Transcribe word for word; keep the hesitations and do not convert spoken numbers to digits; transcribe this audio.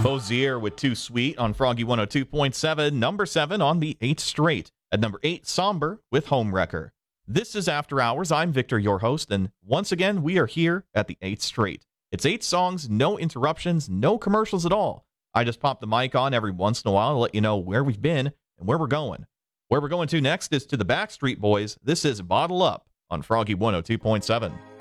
Bozier with Too Sweet on Froggy one oh two point seven, number seven on the eighth straight. At number eight, Somber with Homewrecker. This is After Hours. I'm Victor, your host, and once again, we are here at the eighth straight. It's eight songs, no interruptions, no commercials at all. I just pop the mic on every once in a while to let you know where we've been and where we're going. Where we're going to next is to the Backstreet Boys. This is Bottle Up on Froggy one oh two point seven.